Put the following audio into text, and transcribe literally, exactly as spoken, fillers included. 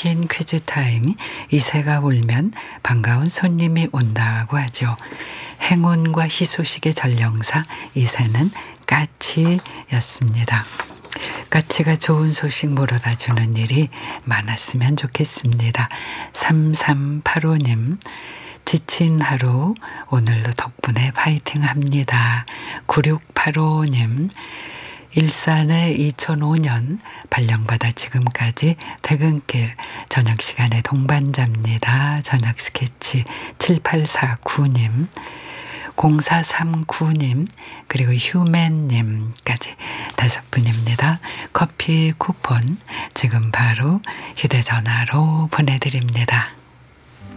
긴 퀴즈 타임. 이새가 울면 반가운 손님이 온다고 하죠. 행운과 희소식의 전령사 이새는 까치였습니다. 까치가 좋은 소식 물어다 주는 일이 많았으면 좋겠습니다. 삼삼팔오 님 지친 하루 오늘도 덕분에 파이팅 합니다. 구육팔오 님 일산에 이천오 년 발령받아 지금까지 퇴근길 저녁 시간에 동반자입니다. 저녁 스케치 칠팔사구 님 공사삼구 님 그리고 휴맨님까지 다섯 분입니다. 커피 쿠폰 지금 바로 휴대전화로 보내드립니다.